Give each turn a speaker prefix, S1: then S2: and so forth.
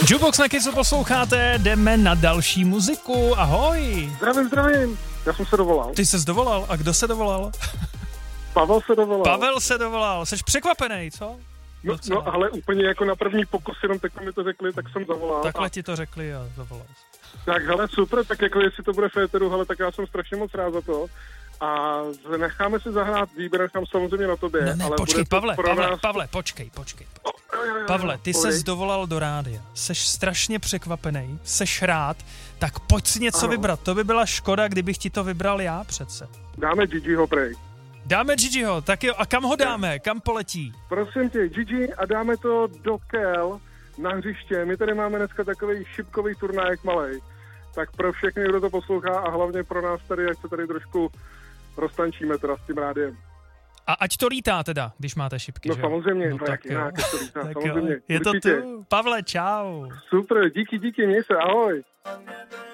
S1: Jukebox na Kicu posloucháte, jdeme na další muziku, ahoj.
S2: Zdravím, já jsem se dovolal.
S1: Ty ses dovolal, a kdo se dovolal?
S2: Pavel se dovolal.
S1: Jsi překvapenej, co?
S2: No, ale úplně jako na první pokus, jenom tak mi to řekli, tak jsem zavolal.
S1: Takhle ti to řekli a zavolal jsi.
S2: Tak hele, super, tak jako jestli to bude féteru, hele, tak já jsem strašně moc rád za to. A necháme si zahrát výběr, nechám samozřejmě na tobě.
S1: Ne,
S2: ale
S1: počkej, Pavle, počkej.
S2: Jo,
S1: Pavle, ty ses dovolal do rádia, seš strašně překvapenej, seš rád, tak pojď si něco vybrat, to by byla škoda, kdybych ti to vybral já přece.
S2: Dáme Gigiho prej.
S1: Dáme Gigiho, tak jo, a kam ho dáme, kam poletí?
S2: Prosím tě, Gigi, a dáme to do Kel na hřiště. My tady máme dneska takový šipkový turnajek malej. Tak pro všechny, kdo to poslouchá a hlavně pro nás tady, jak se tady trošku roztančíme teda s tím rádiem.
S1: A ať to lítá teda, když máte šipky,
S2: no
S1: že?
S2: samozřejmě,
S1: No
S2: tak jinak, to lítá,
S1: tak
S2: samozřejmě.
S1: Jo. Je
S2: určitě.
S1: to tu. Pavle, čau.
S2: Super, díky, měj se, ahoj.